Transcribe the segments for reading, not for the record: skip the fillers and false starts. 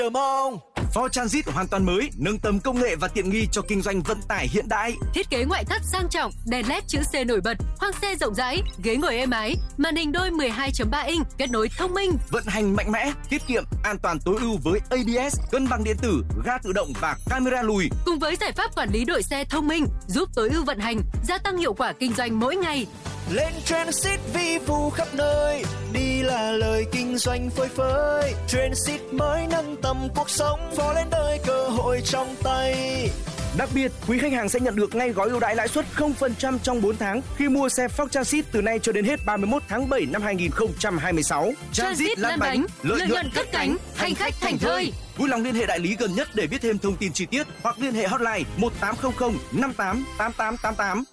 Mong Ford Transit hoàn toàn mới, nâng tầm công nghệ và tiện nghi cho kinh doanh vận tải hiện đại. Thiết kế ngoại thất sang trọng, đèn LED chữ C nổi bật, khoang xe rộng rãi, ghế ngồi êm ái, màn hình đôi 12.3 inch, kết nối thông minh, vận hành mạnh mẽ, tiết kiệm, an toàn tối ưu với ABS, cân bằng điện tử, ga tự động và camera lùi. Cùng với giải pháp quản lý đội xe thông minh, giúp tối ưu vận hành, gia tăng hiệu quả kinh doanh mỗi ngày. Lên Transit vi vu khắp nơi, đi là lời kinh doanh phơi phới. Transit mới nâng tầm cuộc sống, phó lên đời cơ hội trong tay. Đặc biệt, quý khách hàng sẽ nhận được ngay gói ưu đãi lãi suất 0% trong 4 tháng khi mua xe Ford Transit từ nay cho đến hết 31 tháng 7 năm 2026. Transit lăn bánh, lợi nhuận cất cánh, hành khách thành thơi. Vui lòng liên hệ đại lý gần nhất để biết thêm thông tin chi tiết hoặc liên hệ hotline 1800 58 8888.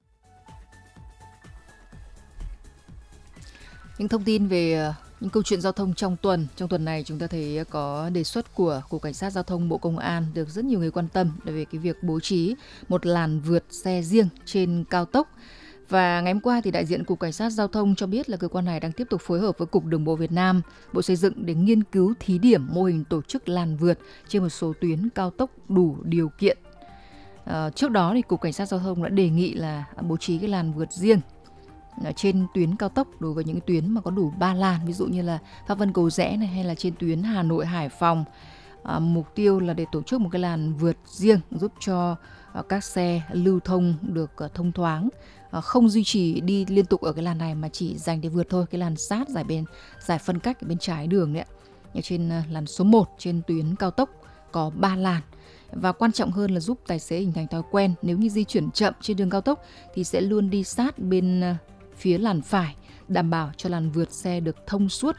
Những thông tin về những câu chuyện giao thông trong tuần. Trong tuần này chúng ta thấy có đề xuất của Cục Cảnh sát Giao thông Bộ Công an được rất nhiều người quan tâm về cái việc bố trí một làn vượt xe riêng trên cao tốc. Và ngày hôm qua thì đại diện Cục Cảnh sát Giao thông cho biết là cơ quan này đang tiếp tục phối hợp với Cục Đường bộ Việt Nam, Bộ Xây dựng để nghiên cứu thí điểm mô hình tổ chức làn vượt trên một số tuyến cao tốc đủ điều kiện. Trước đó thì Cục Cảnh sát Giao thông đã đề nghị là bố trí cái làn vượt riêng trên tuyến cao tốc đối với những tuyến mà có đủ 3 làn, ví dụ như là Pháp Vân Cầu Giẽ này, hay là trên tuyến Hà Nội Hải Phòng. Mục tiêu là để tổ chức một cái làn vượt riêng giúp cho các xe lưu thông được thông thoáng, không duy trì đi liên tục ở cái làn này mà chỉ dành để vượt thôi, cái làn sát giải phân cách ở bên trái đường đấy. Ở trên làn số 1 trên tuyến cao tốc có 3 làn. Và quan trọng hơn là giúp tài xế hình thành thói quen, nếu như di chuyển chậm trên đường cao tốc thì sẽ luôn đi sát bên phía làn phải, đảm bảo cho làn vượt xe được thông suốt.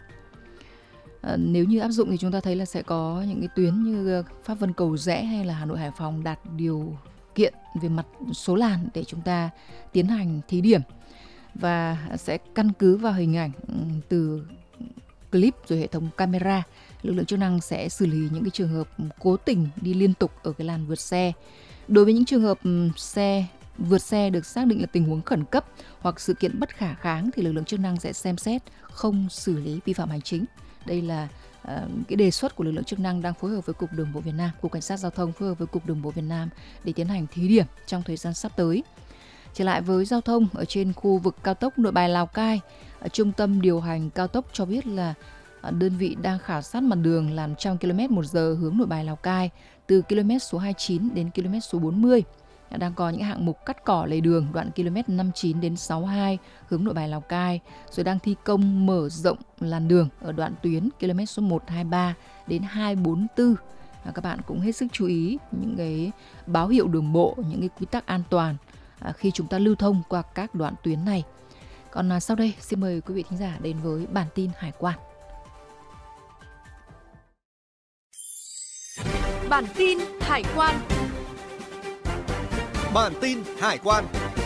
Nếu như áp dụng thì chúng ta thấy là sẽ có những cái tuyến như Pháp Vân Cầu Giẽ hay là Hà Nội Hải Phòng đạt điều kiện về mặt số làn để chúng ta tiến hành thí điểm, và sẽ căn cứ vào hình ảnh từ clip rồi hệ thống camera, lực lượng chức năng sẽ xử lý những cái trường hợp cố tình đi liên tục ở cái làn vượt xe. Đối với những trường hợp vượt xe được xác định là tình huống khẩn cấp hoặc sự kiện bất khả kháng thì lực lượng chức năng sẽ xem xét không xử lý vi phạm hành chính. Đây là cái đề xuất của lực lượng chức năng đang phối hợp với Cục Đường bộ Việt Nam, Cục Cảnh sát Giao thông phối hợp với Cục Đường bộ Việt Nam để tiến hành thí điểm trong thời gian sắp tới. Trở lại với giao thông ở trên khu vực cao tốc Nội Bài Lào Cai, Trung tâm điều hành cao tốc cho biết là đơn vị đang khảo sát mặt đường là 100 km/h hướng Nội Bài Lào Cai từ km số 29 đến km số 40. Đang có những hạng mục cắt cỏ lề đường đoạn km 59 đến 62 hướng Nội Bài Lào Cai, rồi đang thi công mở rộng làn đường ở đoạn tuyến km số 123 đến 244. Các bạn cũng hết sức chú ý những cái báo hiệu đường bộ, những cái quy tắc an toàn khi chúng ta lưu thông qua các đoạn tuyến này. Còn sau đây xin mời quý vị thính giả đến với bản tin hải quan. Bản tin hải quan. Bản tin hải quan.